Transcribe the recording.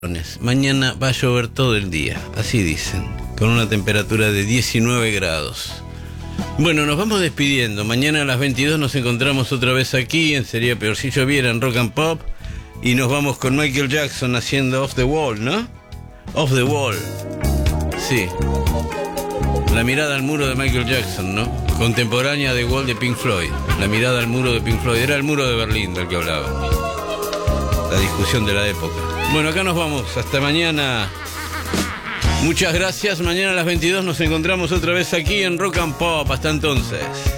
Mañana va a llover todo el día, así dicen, con una temperatura de 19 grados. Bueno, nos vamos despidiendo. Mañana a las 22 nos encontramos otra vez aquí en Sería Peor si Lloviera en Rock and Pop. Y nos vamos con Michael Jackson haciendo Off the Wall, ¿no? Off the Wall. Sí. La mirada al muro de Michael Jackson, ¿no? Contemporánea de Wall de Pink Floyd. La mirada al muro de Pink Floyd. Era el muro de Berlín del que hablaba. La discusión de la época. Bueno, acá nos vamos. Hasta mañana. Muchas gracias. Mañana a las 22 nos encontramos otra vez aquí en Rock and Pop. Hasta entonces.